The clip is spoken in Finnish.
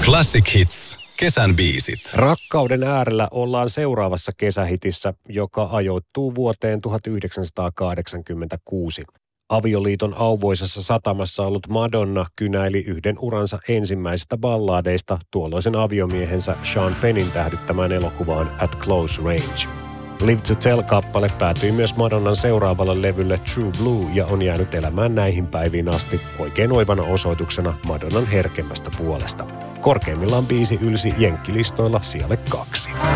Classic Hits. Kesän biisit. Rakkauden äärellä ollaan seuraavassa kesähitissä, joka ajoittuu vuoteen 1986. Avioliiton auvoisessa satamassa ollut Madonna kynäili yhden uransa ensimmäisistä balladeista tuolloisen aviomiehensä Sean Pennin tähdyttämään elokuvaan At Close Range. Live to Tell-kappale päätyi myös Madonnan seuraavalle levylle True Blue ja on jäänyt elämään näihin päiviin asti oikein oivana osoituksena Madonnan herkemmästä puolesta. Korkeimmillaan biisi ylsi jenkkilistoilla sijalle 2.